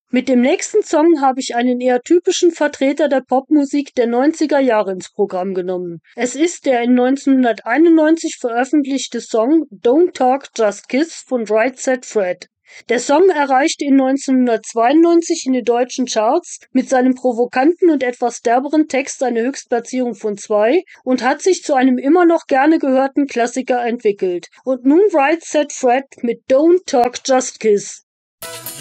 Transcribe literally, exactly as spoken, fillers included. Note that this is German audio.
Mit dem nächsten Song habe ich einen eher typischen Vertreter der Popmusik der neunziger Jahre ins Programm genommen. Es ist der in neunzehnhunderteinundneunzig veröffentlichte Song Don't Talk, Just Kiss von Right Said Fred. Der Song erreichte ihn neunzehnhundertzweiundneunzig in den deutschen Charts mit seinem provokanten und etwas derberen Text eine Höchstplatzierung von zwei und hat sich zu einem immer noch gerne gehörten Klassiker entwickelt. Und nun Right Said Fred mit Don't Talk, Just Kiss.